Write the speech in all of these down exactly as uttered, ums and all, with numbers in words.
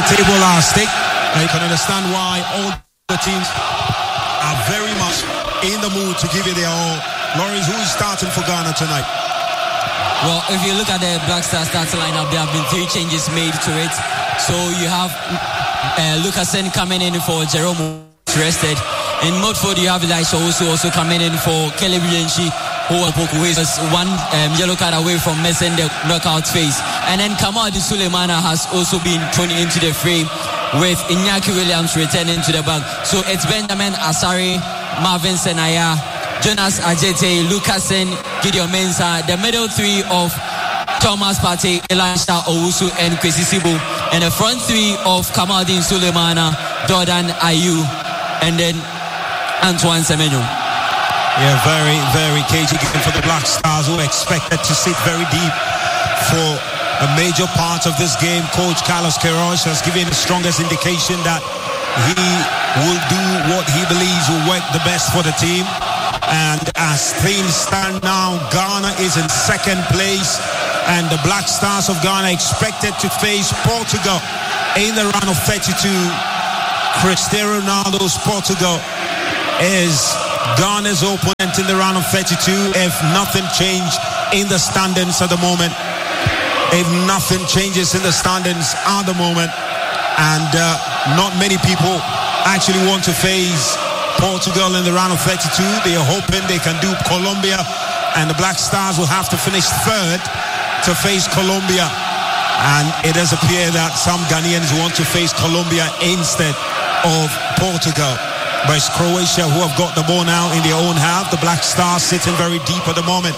table are stake. And you can understand why all the teams are very much in the mood to give it their all. Lawrence, who is starting for Ghana tonight? Well, if you look at the Black Stars starting lineup, there have been three changes made to it. So you have uh, Lucasen coming in for Jerome rested. In midfield, you have Elisha also also coming in for Caleb Yenshi, who is one um, yellow card away from missing the knockout phase. And then Kamadi Suleimana has also been thrown into the frame, with Iñaki Williams returning to the back. So it's Benjamin Asare, Marvin Senaya, Jonas Ajete, Lucasen, Gideon Mensah, the middle three of Thomas Partey, Elisha Owusu and Kwesi Sibo, and the front three of Kamaldeen Sulemana, Jordan Ayew, and then Antoine Semenyo. Yeah, very, very cagey game for the Black Stars, who are expected to sit very deep for a major part of this game. Coach Carlos Queiroz has given the strongest indication that he will do what he believes will work the best for the team. And as things stand now, Ghana is in second place, and the Black Stars of Ghana expected to face Portugal in the round of thirty-two. Cristiano Ronaldo's Portugal is Ghana's opponent in the round of thirty-two if nothing changed in the standings at the moment. If nothing changes in the standings at the moment, and uh, not many people actually want to face Portugal in the round of thirty-two. They are hoping they can do Colombia, and the Black Stars will have to finish third to face Colombia. And it does appear that some Ghanaians want to face Colombia instead of Portugal. But it's Croatia who have got the ball now in their own half. The Black Stars sitting very deep at the moment.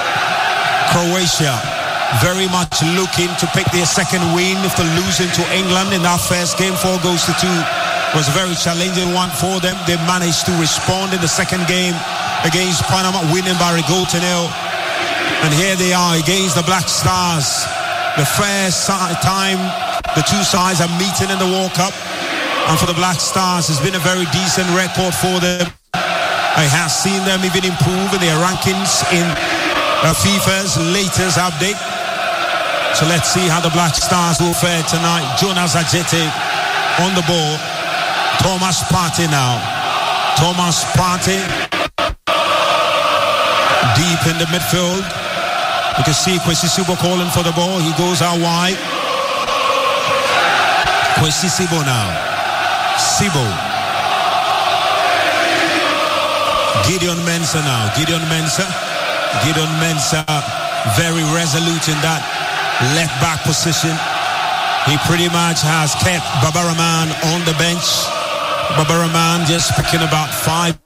Croatia very much looking to pick their second win after losing to England in that first game. Four goals to two was a very challenging one for them. They managed to respond in the second game against Panama, winning by a goal to nil. And here they are against the Black Stars. The first time the two sides are meeting in the World Cup. And for the Black Stars, it's been a very decent record for them. I have seen them even improve in their rankings in uh, FIFA's latest update. So let's see how the Black Stars will fare tonight. Jonas Ajete on the ball. Thomas Partey now. Thomas Partey deep in the midfield. You can see Kwesi Sibo calling for the ball. He goes out wide. Kwesi Sibo now. Sibo. Gideon Mensah now. Gideon Mensah. Gideon Mensah very resolute in that left back position. He pretty much has kept Baba Rahman on the bench. Baba Rahman just picking about five